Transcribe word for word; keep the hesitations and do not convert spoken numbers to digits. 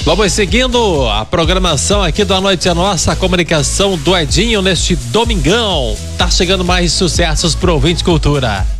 Vamos seguindo a programação aqui do A Noite é Nossa, a comunicação do Edinho neste domingão. Tá chegando mais sucessos pro ouvinte cultura.